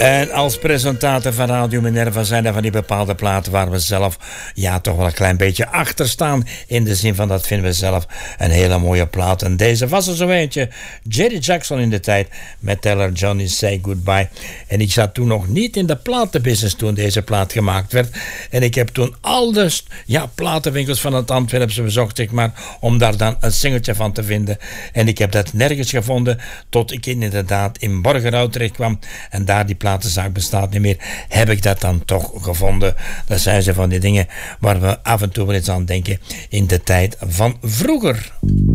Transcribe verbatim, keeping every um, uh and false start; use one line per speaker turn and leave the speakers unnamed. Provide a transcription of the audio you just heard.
En als presentator van Radio Minerva zijn er van die bepaalde platen waar we zelf ja toch wel een klein beetje achter staan. In de zin van dat vinden we zelf een hele mooie plaat. En deze was er zo eentje. Jerry Jackson in de tijd met Teller Johnny Say Goodbye. En ik zat toen nog niet in de platenbusiness toen deze plaat gemaakt werd. En ik heb toen al de ja, platenwinkels van het Antwerpse bezocht, zeg maar, om daar dan een singeltje van te vinden. En ik heb dat nergens gevonden tot ik inderdaad in Borgerhout terecht kwam. En daar die platenzaak bestaat niet meer, heb ik dat dan toch gevonden. Dat zijn ze van die dingen waar we af en toe wel eens aan denken in de tijd van vroeger.